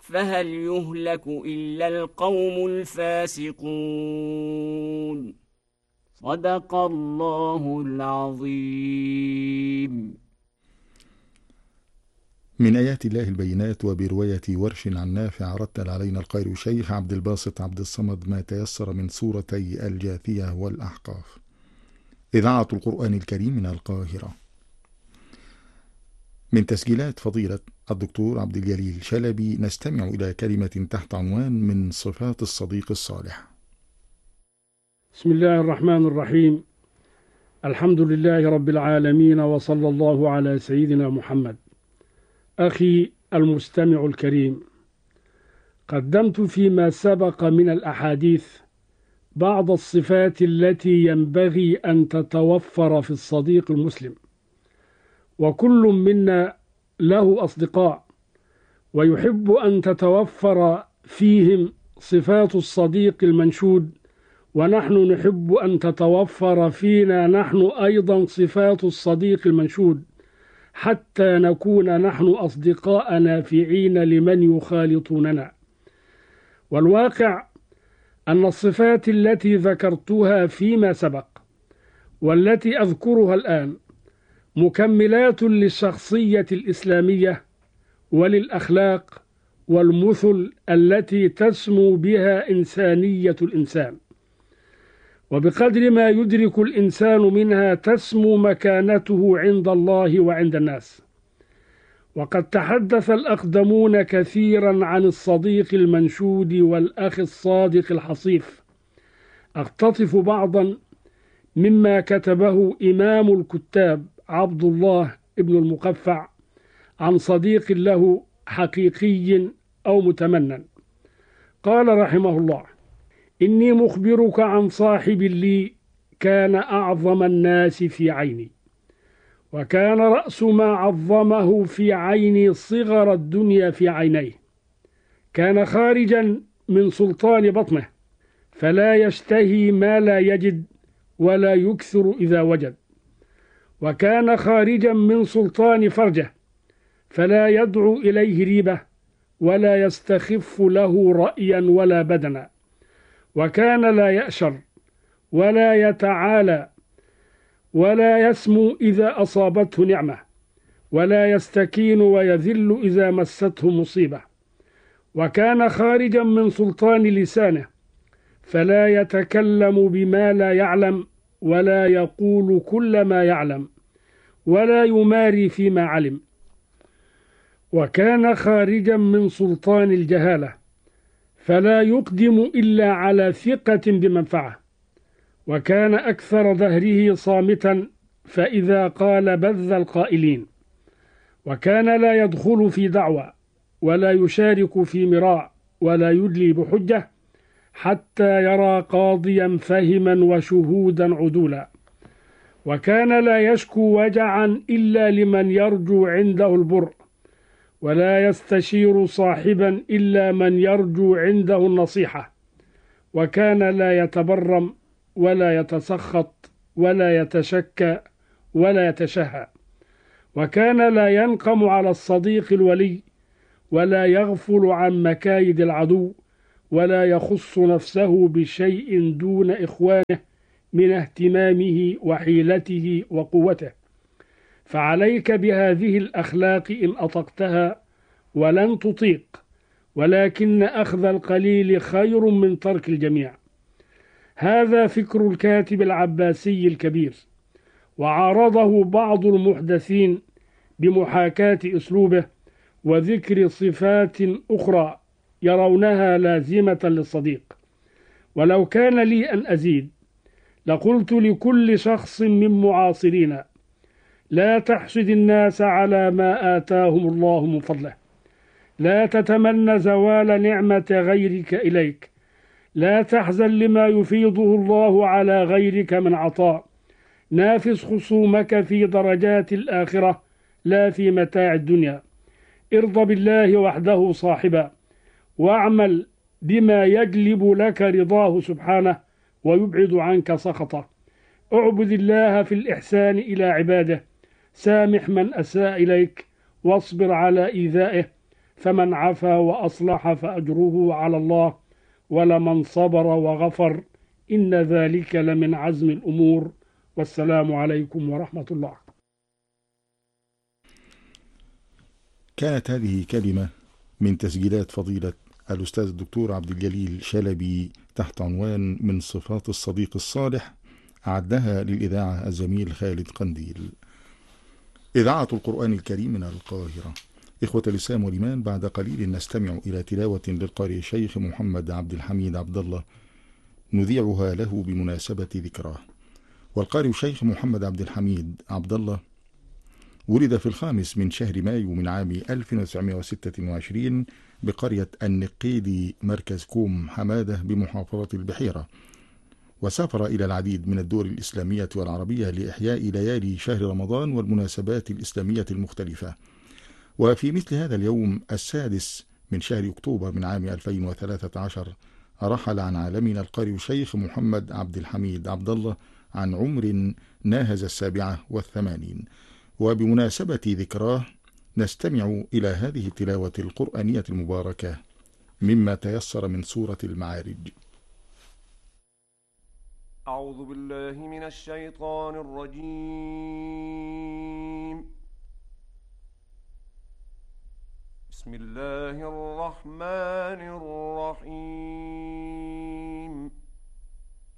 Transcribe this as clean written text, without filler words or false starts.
فهل يهلك إلا القوم الفاسقون. صدق الله العظيم. من آيات الله البينات. وبرواية ورش عن نافع رتل علينا القارئ الشيخ عبد الباسط عبد الصمد ما تيسر من سورتي الجاثية والأحقاف. إذاعة القرآن الكريم من القاهرة. من تسجيلات فضيلة الدكتور عبد الجليل شلبي نستمع إلى كلمة تحت عنوان من صفات الصديق الصالح. بسم الله الرحمن الرحيم. الحمد لله رب العالمين، وصلى الله على سيدنا محمد. أخي المستمع الكريم، قدمت فيما سبق من الأحاديث بعض الصفات التي ينبغي أن تتوفر في الصديق المسلم، وكل منا له أصدقاء ويحب أن تتوفر فيهم صفات الصديق المنشود، ونحن نحب أن تتوفر فينا نحن أيضا صفات الصديق المنشود، حتى نكون نحن أصدقاء نافعين لمن يخالطوننا. والواقع أن الصفات التي ذكرتها فيما سبق والتي أذكرها الآن مكملات للشخصية الإسلامية وللأخلاق والمثل التي تسمو بها إنسانية الإنسان، وبقدر ما يدرك الإنسان منها تسمو مكانته عند الله وعند الناس. وقد تحدث الأقدمون كثيرا عن الصديق المنشود والأخ الصادق الحصيف. أقتطف بعضا مما كتبه إمام الكتاب عبد الله ابن المقفع عن صديق له حقيقي أو متمنى. قال رحمه الله: إني مخبرك عن صاحب لي كان أعظم الناس في عيني، وكان رأس ما عظمه في عيني صغر الدنيا في عينيه. كان خارجا من سلطان بطنه، فلا يشتهي ما لا يجد ولا يكثر إذا وجد. وكان خارجا من سلطان فرجه، فلا يدعو إليه ريبة ولا يستخف له رأيا ولا بدنا. وكان لا يأشر ولا يتعالى ولا يسمو إذا أصابته نعمة، ولا يستكين ويذل إذا مسته مصيبة. وكان خارجا من سلطان لسانه، فلا يتكلم بما لا يعلم ولا يقول كل ما يعلم ولا يماري فيما علم. وكان خارجا من سلطان الجهالة، فلا يقدم إلا على ثقة بمنفعه. وكان أكثر دهره صامتا، فإذا قال بذ القائلين. وكان لا يدخل في دعوة ولا يشارك في مراء ولا يدلي بحجة حتى يرى قاضيا فهما وشهودا عدولا. وكان لا يشكو وجعا إلا لمن يرجو عنده البر، ولا يستشير صاحبا إلا من يرجو عنده النصيحة. وكان لا يتبرم ولا يتسخط ولا يتشكى ولا يتشهى. وكان لا ينقم على الصديق الولي ولا يغفل عن مكايد العدو، ولا يخص نفسه بشيء دون إخوانه من اهتمامه وحيلته وقوته. فعليك بهذه الأخلاق إن أطقتها، ولن تطيق، ولكن أخذ القليل خير من ترك الجميع. هذا فكر الكاتب العباسي الكبير، وعارضه بعض المحدثين بمحاكاة أسلوبه وذكر صفات أخرى يرونها لازمة للصديق. ولو كان لي أن أزيد لقلت لكل شخص من معاصرينا: لا تحسد الناس على ما آتاهم الله من فضله، لا تتمنى زوال نعمة غيرك إليك، لا تحزن لما يفيضه الله على غيرك من عطاء، نافس خصومك في درجات الآخرة لا في متاع الدنيا، ارض بالله وحده صاحبا، واعمل بما يجلب لك رضاه سبحانه ويبعد عنك سخطه، اعبد الله في الإحسان إلى عباده، سامح من أساء إليك واصبر على إيذائه، فمن عفا وأصلح فأجره على الله، ولمن صبر وغفر إن ذلك لمن عزم الأمور. والسلام عليكم ورحمة الله. كانت هذه كلمة من تسجيلات فضيلة الأستاذ الدكتور عبد الجليل شلبي تحت عنوان من صفات الصديق الصالح، أعدها للإذاعة الزميل خالد قنديل. إذاعة القرآن الكريم من القاهرة. إخوة الإسلام والإيمان، بعد قليل نستمع إلى تلاوة للقارئ الشيخ محمد عبد الحميد عبد الله نذيعها له بمناسبة ذكراه. والقارئ الشيخ محمد عبد الحميد عبد الله ولد في 5 من شهر مايو من عام 1926 بقرية النقيدي مركز كوم حمادة بمحافظة البحيرة، وسافر إلى العديد من الدول الإسلامية والعربية لإحياء ليالي شهر رمضان والمناسبات الإسلامية المختلفة. وفي مثل هذا اليوم 6 من شهر أكتوبر من عام 2013 رحل عن عالمنا القارئ الشيخ محمد عبد الحميد عبد الله عن عمر ناهز 87. وبمناسبة ذكراه نستمع إلى هذه التلاوة القرآنية المباركة مما تيسر من سورة المعارج. أعوذ بالله من الشيطان الرجيم. بسم الله الرحمن الرحيم.